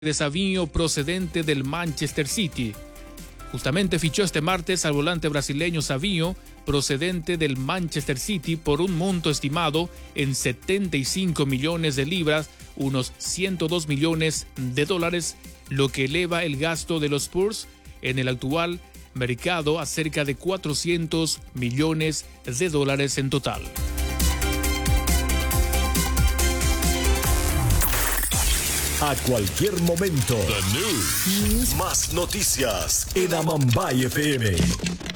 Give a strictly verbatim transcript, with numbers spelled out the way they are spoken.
de Savinho procedente del Manchester City. Justamente fichó este martes al volante brasileño Savinho procedente del Manchester City por un monto estimado en setenta y cinco millones de libras, unos ciento dos millones de dólares, lo que eleva el gasto de los Spurs en el actual mercado a cerca de cuatrocientos millones de dólares en total. A cualquier momento. The News. Más noticias en Amambay F M.